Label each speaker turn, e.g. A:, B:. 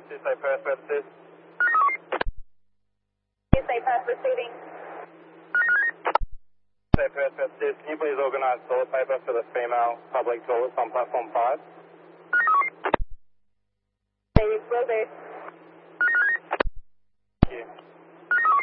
A: Tuesday Perth purposes.
B: Tuesday Perth receiving.
A: Tuesday Perth purposes. Can you please organise toilet paper for the female public toilets on platform 5?
B: Will do.